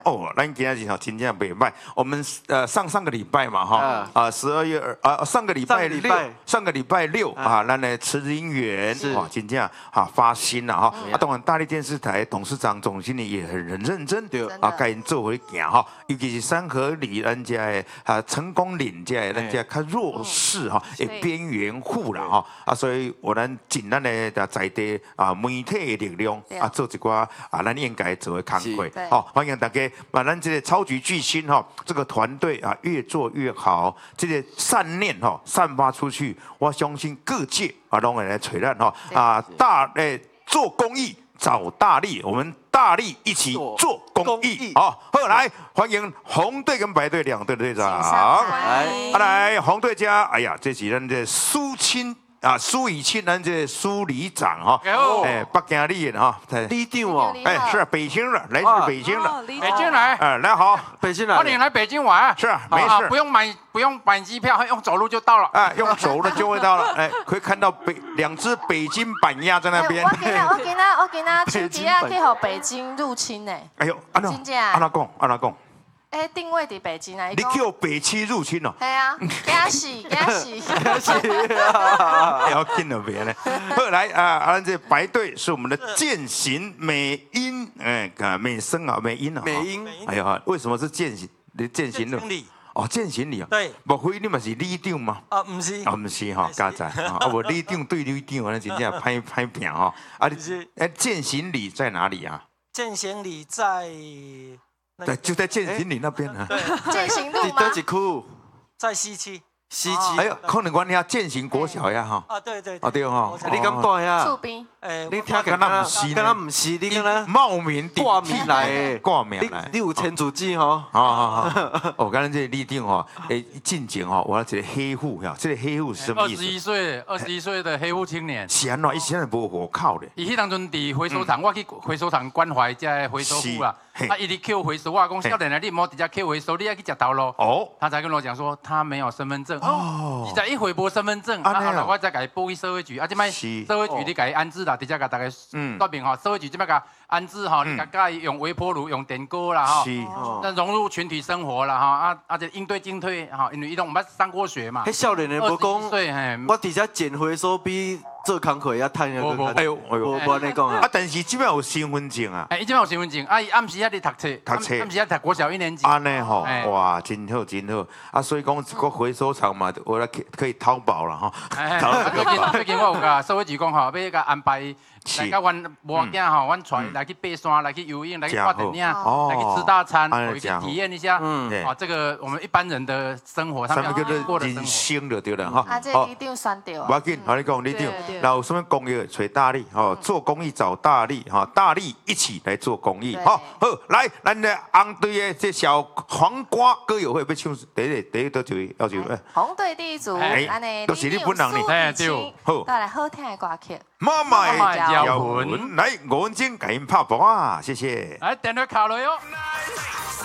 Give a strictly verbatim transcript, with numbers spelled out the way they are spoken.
哦，咱今日吼真正袂歹。我们呃上上个礼拜嘛哈，啊十二月二啊上个礼拜六，上个礼拜六啊，咱的慈林园哇真正啊发新了哈。啊，当然大力电视台董事长总经理也很很认真，对啊，该做回行哈。尤其是三合里咱家的啊成功岭家的咱家较弱势哈，诶边缘户啦哈。啊，所以我咱尽咱的在地啊媒体的力量啊，做一寡啊咱应该做的工作。好，欢迎大家。把咱这个超级巨星哈，这个团队啊越做越好，这个善念哈散发出去，我相信各界啊都会来垂赞哈啊大诶做公益找大力，我们大力一起做公益。好，后来欢迎红队跟白队两队的队长，来，来红队家，哎呀，这是咱的苏青。啊，苏以清，咱这苏里长哈，哎，北京里的哈， 里长哦， 哎，是北京的，来自北京的， 北京来， 哎，来好， 北京来， 欢迎来北京玩， 是啊，没事， 不用买，不用买机票，用走路就到了， 哎，用走的就会到了，哎，可以看到北两只北京板鸭在那边， 我给他，我给他，我给他，手机啊，可以好北京入侵呢， 哎呦，安怎，安怎讲，安怎讲。 哎，定位伫北京啊！ 你叫北区入侵哦？ 系啊，惊死，惊死， 惊死！ 要听了别呢。后来啊，啊，这白队是我们的践行美英，哎，美声啊，美英啊， 美英。 哎呀，为什么是践行？你践行了？哦，践行礼啊。 对。 莫非你嘛是里长吗？ 啊，不是。 啊，不是哈，家在啊，我里长对里长，那真正拍拍拼哈。啊，你哎，践行礼在哪里啊？ 践行礼在。 对，就在践行里那边啊。 践行路吗？ 在几区？ 在西区。 西区。 哎呦，可能管你要践行国小呀哈。 啊，对对。 啊对哈。 你敢带呀？ 厝边。 诶， 你听敢那唔是？敢那唔是？你敢那冒名挂名来诶？ 挂名来。 你有签主机吼？ 好好好。我刚才这立定哈，诶，进前哈，我要这个黑户哈，这个黑户是什么意思？ 二十一岁，二十一岁的黑户青年。 是安怎？伊现在无火靠的。 伊迄当阵伫回收厂，我去回收厂关怀这回收户啦。啊，伊伫扣回收，我讲少年来，你莫直接扣回收，你要去食头路。哦。他才跟我讲说，他没有身份证。哦。伊在一回拨身份证，啊后来我再给伊报去社会局，啊，这摆社会局你给伊安置啦，直接给大家说明哈，社会局这边给安置哈，你甲伊用微波炉、用电锅啦哈，那融入群体生活啦哈，啊啊就应对进退哈，因为伊都唔捌上过学嘛。 迄少年的无讲，我直接捡回收比做工课要趁个。 哎呦哎呦， 无安尼讲啊。 啊，但是这边有身份证啊。 哎，伊这边有身份证，啊伊暗时遐伫读册， 读册， 暗时遐读国小一年级。 安尼吼，哇，真好真好。啊，所以讲这个回收厂嘛，我来可以淘宝了哈。 最近最近我有甲社会局讲吼，要甲安排。来甲阮无仔囝吼，阮带来去爬山，来去游泳，来去看电影，来去吃大餐，回去体验一下。嗯，啊，这个我们一般人的生活，他们要过的人生就对了哈。 啊，这一定选到。 不要紧，好你讲你讲，然后有什么公益找大力，哈，做公益找大力，哈，大力一起来做公益，好，好，来，咱的红队的这小黄瓜歌友会要唱第一第一多少位要求？ 红队第一组，安尼都是你本人呢， 哎对，好，带来好听的歌曲。 妈妈的摇魂，来，我今给您拍波啊，谢谢。 来，点个卡了哟。